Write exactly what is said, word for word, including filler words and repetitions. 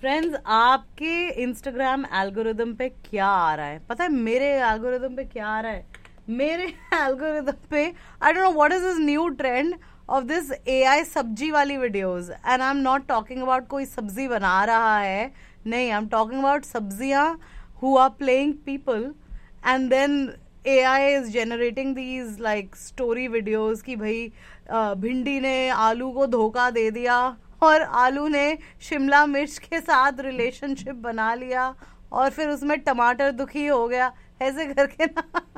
Friends, आपके Instagram algorithm पे क्या आ रहा है? पता है मेरे एल्गोरिदम पे क्या आ रहा है? मेरे एल्गोरिदम पे I don't know what is this new trend of this AI सब्जी वाली videos. And I am not talking about कोई सब्जी बना रहा है, नहीं, आई एम टॉकिंग अबाउट सब्जियां who are playing people and then A I is generating these like story videos कि भाई अ, भिंडी ने आलू को धोखा दे दिया और आलू ने शिमला मिर्च के साथ रिलेशनशिप बना लिया और फिर उसमें टमाटर दुखी हो गया, ऐसे करके ना